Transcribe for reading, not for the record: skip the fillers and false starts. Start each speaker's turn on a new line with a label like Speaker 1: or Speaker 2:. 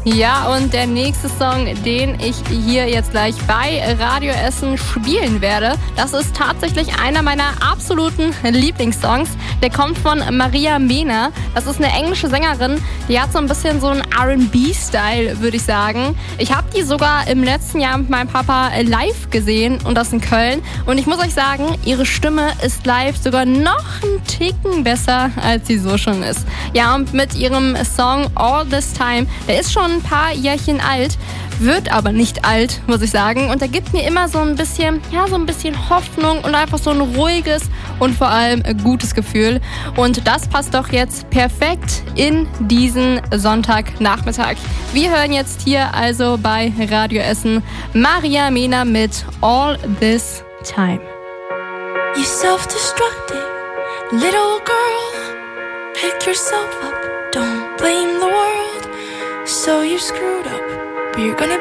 Speaker 1: Ja, und der nächste Song, den ich hier jetzt gleich bei Radio Essen spielen werde, das ist tatsächlich einer meiner absoluten Lieblingssongs. Der kommt von Maria Mena. Das ist eine englische Sängerin, die hat so ein bisschen so einen R&B-Style, würde ich sagen. Ich habe die sogar im letzten Jahr mit meinem Papa live gesehen und das in Köln. Und ich muss euch sagen, ihre Stimme ist live sogar noch einen Ticken besser, als sie so schon ist. Ja, und mit ihrem Song All This Time, der ist schon ein paar Jährchen alt, wird aber nicht alt, muss ich sagen. Und er gibt mir immer so ein bisschen Hoffnung und einfach so ein ruhiges und vor allem gutes Gefühl. Und das passt doch jetzt perfekt in diesen Sonntagnachmittag. Wir hören jetzt hier also bei Radio Essen Maria Mena mit All This Time.
Speaker 2: You self-destructed little girl, pick yourself up, don't blame the world. So you screwed up, but you're gonna